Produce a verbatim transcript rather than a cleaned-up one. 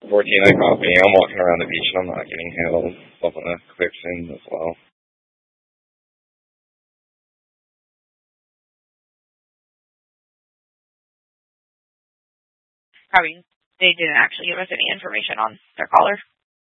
fourteen, I copy. I'm walking around the beach and I'm not getting handled. Up on a quicksand as well. Probably they didn't actually give us any information on their caller.